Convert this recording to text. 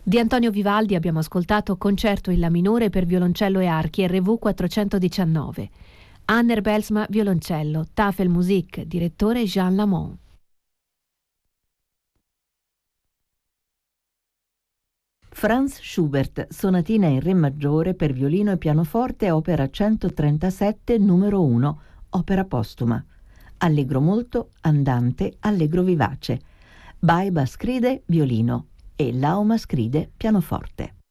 Di Antonio Vivaldi abbiamo ascoltato Concerto in La minore per violoncello e archi RV 419. Anner Belsma violoncello, Tafelmusik, direttore Jean Lamont. Franz Schubert, sonatina in re maggiore per violino e pianoforte, opera 137, numero 1, opera postuma. Allegro molto, andante, allegro vivace. Baiba scride violino e Lauma scride pianoforte.